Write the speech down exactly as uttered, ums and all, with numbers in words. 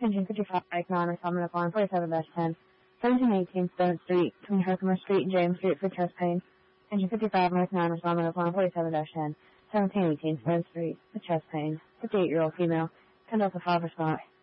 Engine fifty-five, Mike nine, responding to line forty-seven dash ten. seventeen eighteen Stone Street, between Herkimer Street and James Street for chest pain. Engine fifty-five, Mike nine, responding to line forty-seven dash ten. seventeen eighteen Stone Street, for chest pain. fifty-eight-year-old female. ten Delta five response.